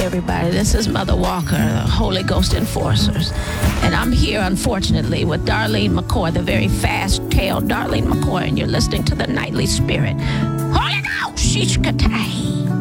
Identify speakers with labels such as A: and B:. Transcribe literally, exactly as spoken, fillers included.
A: everybody. This is Mother Walker, the Holy Ghost Enforcers. And I'm here, unfortunately, with Darlene McCoy, the very fast-tailed Darlene McCoy, and you're listening to the Nightly Spirit. Holy Ghost, Shishkatai.